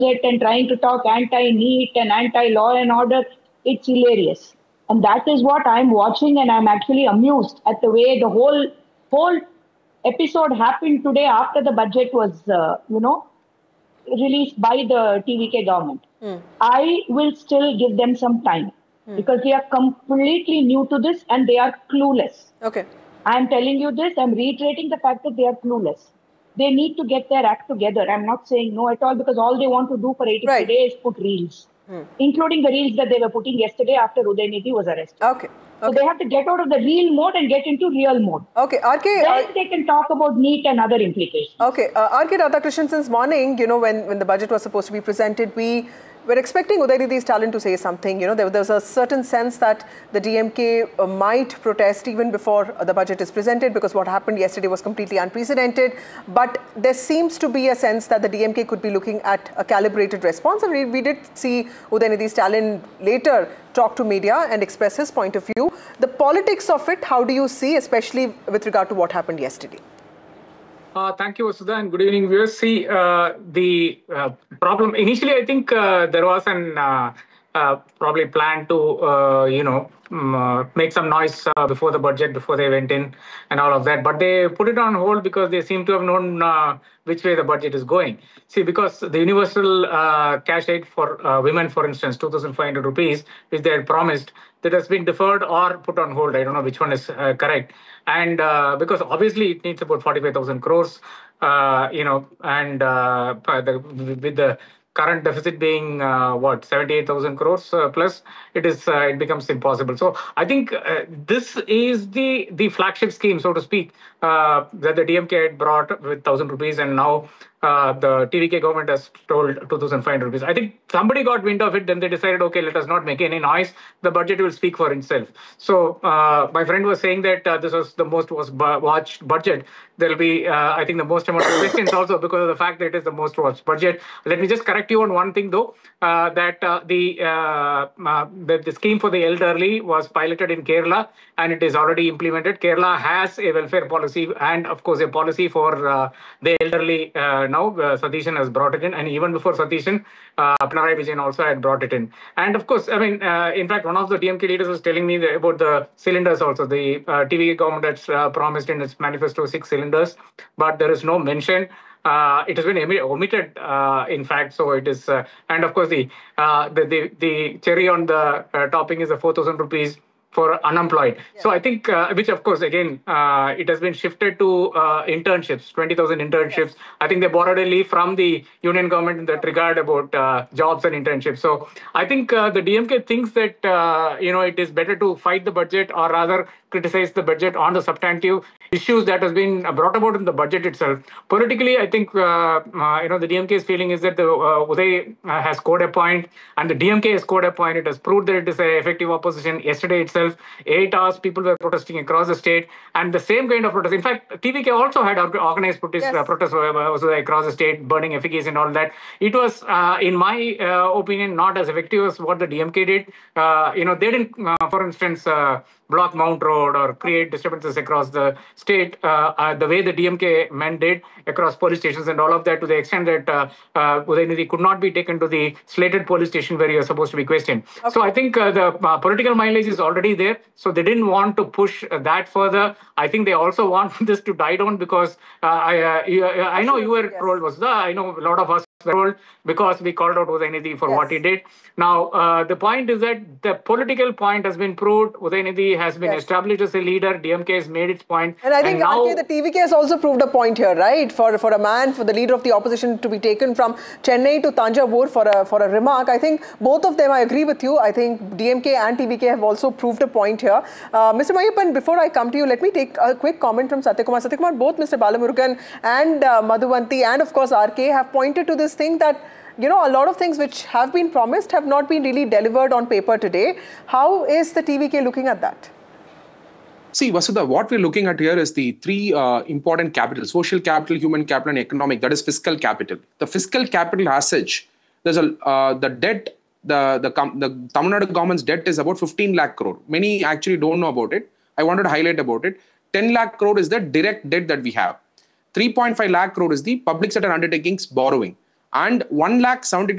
and trying to talk anti-NEET and anti-law and order, it's hilarious. And that is what I'm watching, and I'm actually amused at the way the whole episode happened today after the budget was, released by the TVK government. I will still give them some time because they are completely new to this and they are clueless. Okay. I'm telling you this, I'm reiterating the fact that they are clueless. They need to get their act together. I'm not saying no at all because all they want to do for 80 Right. days is put reels, including the reels that they were putting yesterday after Udaynidhi was arrested. Okay. So they have to get out of the reel mode and get into real mode. Okay, RK. Then they can talk about NEET and other implications. Okay, RK Radhakrishnan, since morning, when the budget was supposed to be presented, we were expecting Udaynidhi's Stalin to say something. There was a certain sense that the DMK might protest even before the budget is presented because what happened yesterday was completely unprecedented. But there seems to be a sense that the DMK could be looking at a calibrated response. And we did see Udaynidhi Stalin later talk to media and express his point of view. The politics of it, how do you see, especially with regard to what happened yesterday? Thank you, Vasudha, and good evening, viewers. See, the problem initially, I think there was an probably plan to, make some noise before the budget, before they went in and all of that. But they put it on hold because they seem to have known which way the budget is going. See, because the universal cash aid for women, for instance, 2,500 rupees, which they had promised, that has been deferred or put on hold. I don't know which one is correct. And because obviously it needs about 45,000 crores, and with the current deficit being 78,000 crores plus, it becomes impossible. So I think this is the flagship scheme, so to speak, that the DMK had brought with 1,000 rupees, and now the TVK government has told 2,500 rupees. I think somebody got wind of it, then they decided, okay, let us not make any noise. The budget will speak for itself. So my friend was saying that this was the most watched budget. There will be, I think, the most amount of questions also because of the fact that it is the most watched budget. Let me just correct you on one thing, though, that the scheme for the elderly was piloted in Kerala and it is already implemented. Kerala has a welfare policy and, of course, a policy for the elderly. Now Satishan has brought it in, and even before Satishan, Pinarayi Vijayan also had brought it in. And of course, I mean, in fact, one of the DMK leaders was telling me about the cylinders also. The TVK government has promised in its manifesto 6 cylinders, but there is no mention. It has been omitted, in fact. So it is, and of course, the cherry on the topping is the 4,000 rupees for unemployed. Yeah. So I think, which of course, again, it has been shifted to internships, 20,000 internships. Yes. I think they borrowed a leaf from the union government in that regard about jobs and internships. So I think the DMK thinks that, it is better to fight the budget or rather criticize the budget on the substantive issues that has been brought about in the budget itself. Politically, I think, the DMK's feeling is that the Uday has scored a point and the DMK has scored a point. It has proved that it is an effective opposition. Yesterday itself, 8 hours, people were protesting across the state and the same kind of protest. In fact, TVK also had organized protests across the state, burning effigies and all that. It was, in my opinion, not as effective as what the DMK did. They didn't, for instance, block Mount Road or create disturbances across the state the way the DMK men did across police stations and all of that, to the extent that Udaynidhi could not be taken to the slated police station where he was supposed to be questioned. Okay. So I think the political mileage is already there. So they didn't want to push that further. I think they also want this to die down because I know you were trolled, Vasudha. I know a lot of us were trolled because we called out Udaynidhi for what he did. Now, the point is that the political point has been proved. Udaynidhi has been established as a leader. DMK has made its point. And I think now, the TVK has also proved a point here, right? For the leader of the opposition to be taken from Chennai to Tanjavur for a remark. I think both of them, I agree with you. I think DMK and TVK have also proved a point here. Mr. Meyyappan, before I come to you, let me take a quick comment from Satyakumar. Satyakumar, both Mr. Balamurugan and Madhuvanti and of course RK have pointed to this thing that a lot of things which have been promised have not been really delivered on paper today. How is the TVK looking at that? See, Vasudha, what we're looking at here is the three important capitals: social capital, human capital, and economic. That is fiscal capital. The fiscal capital as such, there's the debt. The Tamil Nadu government's debt is about 15 lakh crore. Many actually don't know about it. I wanted to highlight about it. 10 lakh crore is the direct debt that we have. 3.5 lakh crore is the public sector undertakings borrowing. and 1,72,000